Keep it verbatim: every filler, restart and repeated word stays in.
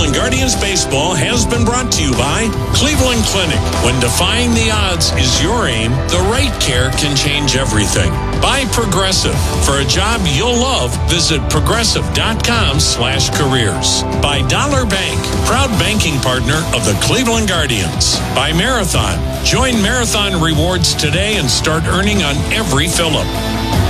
Cleveland Guardians Baseball has been brought to you by Cleveland Clinic. When defying the odds is your aim, the right care can change everything. By Progressive. For a job you'll love, visit progressive.com slash careers. By Dollar Bank, proud banking partner of the Cleveland Guardians. By Marathon. Join Marathon Rewards today and start earning on every fill-up.